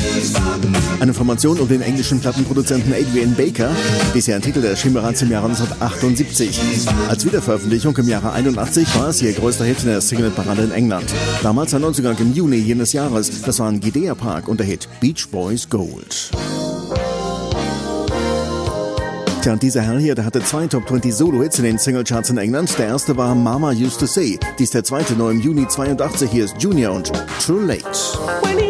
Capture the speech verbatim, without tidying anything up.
Eine Formation um den englischen Plattenproduzenten Adrian Baker. Bisher ein Titel, der erschien bereits im Jahre neunzehnhundertachtundsiebzig. Als Wiederveröffentlichung im Jahre einundachtzig war es ihr größter Hit in der Single-Parade in England. Damals ein Neuzugang im Juni jenes Jahres. Das waren Gidea Park und der Hit Beach Boys Gold. Tja, und dieser Herr hier, der hatte zwei Top zwanzig Solo-Hits in den Singlecharts in England. Der erste war Mama Used to Say. Dies der zweite, neu im Juni zweiundachtzig. Hier ist Junior und Too Late.